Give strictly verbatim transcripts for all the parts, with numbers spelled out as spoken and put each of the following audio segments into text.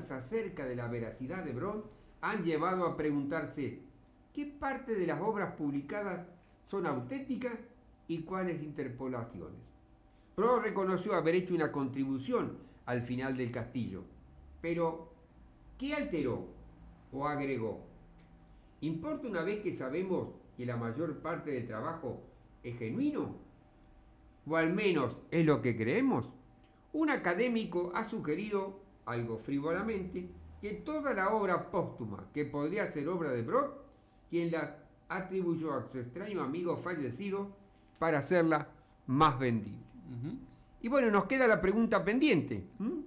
dudas acerca de la veracidad de Brod han llevado a preguntarse qué parte de las obras publicadas son auténticas y cuáles interpolaciones. Brod reconoció haber hecho una contribución al final del castillo, pero ¿qué alteró o agregó? ¿Importa una vez que sabemos que la mayor parte del trabajo es genuino? ¿O al menos es lo que creemos? Un académico ha sugerido, algo frívolamente, que toda la obra póstuma que podría ser obra de Brod, quien la atribuyó a su extraño amigo fallecido para hacerla más vendible. Uh-huh. Y bueno, nos queda la pregunta pendiente. ¿Mm?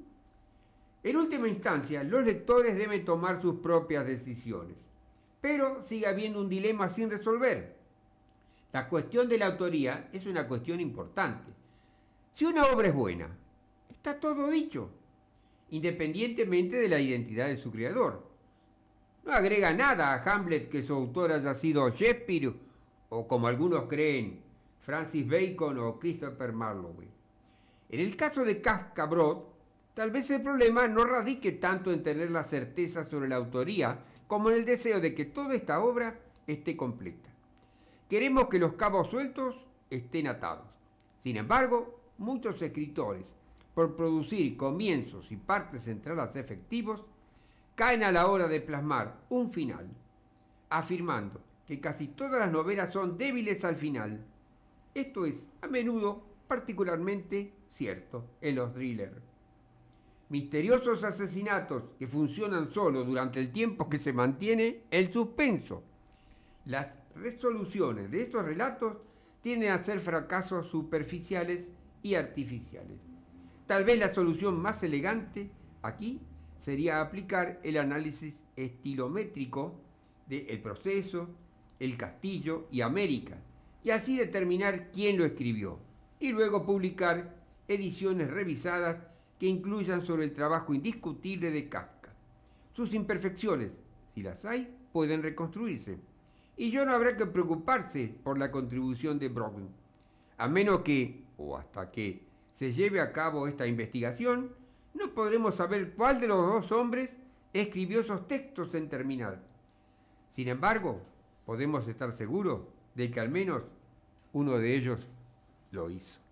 En última instancia, los lectores deben tomar sus propias decisiones, pero sigue habiendo un dilema sin resolver. La cuestión de la autoría es una cuestión importante. Si una obra es buena, está todo dicho, independientemente de la identidad de su creador. No agrega nada a Hamlet que su autor haya sido Shakespeare o, como algunos creen, Francis Bacon o Christopher Marlowe. En el caso de Kafka Brod, tal vez el problema no radique tanto en tener la certeza sobre la autoría como en el deseo de que toda esta obra esté completa. Queremos que los cabos sueltos estén atados. Sin embargo, muchos escritores, por producir comienzos y partes centrales efectivos, caen a la hora de plasmar un final, afirmando que casi todas las novelas son débiles al final. Esto es, a menudo, particularmente cierto en los thrillers. Misteriosos asesinatos que funcionan solo durante el tiempo que se mantiene el suspenso. Las resoluciones de estos relatos tienden a ser fracasos superficiales y artificiales. Tal vez la solución más elegante aquí sería aplicar el análisis estilométrico de El Proceso, El Castillo y América, y así determinar quién lo escribió, y luego publicar ediciones revisadas que incluyan sobre el trabajo indiscutible de Kafka. Sus imperfecciones, si las hay, pueden reconstruirse, y ya no habrá que preocuparse por la contribución de Brod, a menos que, o hasta que, se lleve a cabo esta investigación, no podremos saber cuál de los dos hombres escribió esos textos en terminar. Sin embargo, podemos estar seguros de que al menos uno de ellos lo hizo.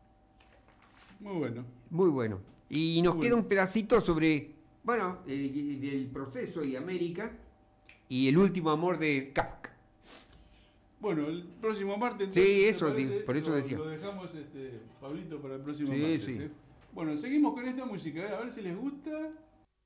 Muy bueno. Muy bueno. Y nos Muy queda bueno. un pedacito sobre, bueno, eh, del Proceso y América y El último amor de Kafka. Bueno, el próximo martes, entonces, Sí, eso, parece, por eso lo, decía. lo dejamos, este, Pablito, para el próximo Sí, martes. sí. ¿eh? Bueno, seguimos con esta música, ¿eh? A ver si les gusta.